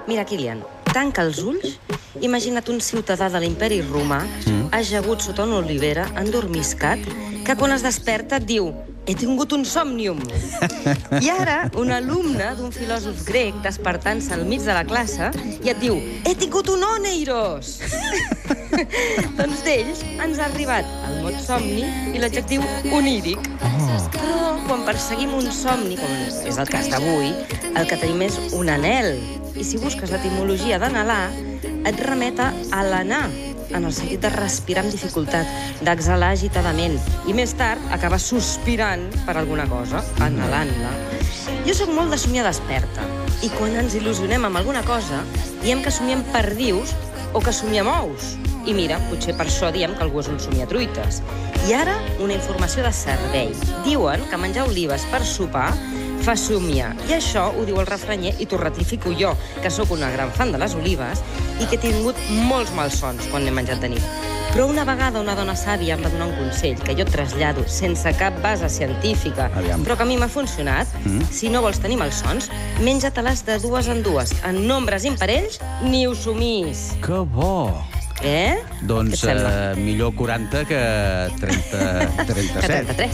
Mira, Kilian, tanca els ulls, imagina't un ciutadà de l'imperi romà ajagut sota una olivera, endormiscat, que quan es desperta et diu «He tingut un somnium». I ara, un alumne d'un filòsof grec despertant-se al mig de la classe i et diu «He tingut un oneiros». Doncs d'ells ens ha arribat el mot somni i l'adjectiu oníric. Però quan perseguim un somni, com és el cas d'avui, el que tenim és un anhel. I si busques l'etimologia d'anhelar, et remeta a l'anar, en el sentit de respirar amb dificultat, d'exhalar agitadament, i més tard acaba sospirant per alguna cosa, anhelant-la. Jo sóc molt de somiar desperta, i quan ens il·lusionem amb alguna cosa, diem que somiem perdius o que somiem ous. I mira, potser per això diem que algú és un somiatruites. I ara, una informació de servei. Diuen que menjar olives per sopar fa somiar. I això ho diu el refranyer i t'ho ratifico jo, que sóc una gran fan de les olives i que he tingut molts malsons quan n'he menjat de nit. Però una vegada una dona sàvia em va donar un consell que jo trasllado sense cap base científica, però que a mi m'ha funcionat. Si no vols tenir malsons, menja-te-les de dues en dues, en nombres imparells, ni ho somis. Que bo! Eh? Doncs millor 40 que 37. Que 33.